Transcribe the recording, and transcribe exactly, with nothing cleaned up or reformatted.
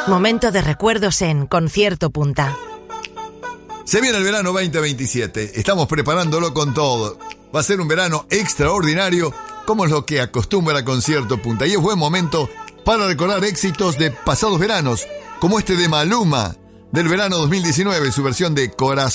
Momento de recuerdos en Concierto Punta. Se viene el verano veinte veintisiete. Estamos preparándolo con todo. Va a ser un verano extraordinario, como es lo que acostumbra Concierto Punta. Y es buen momento para recordar éxitos de pasados veranos, como este de Maluma, del verano dos mil diecinueve, su versión de Corazón.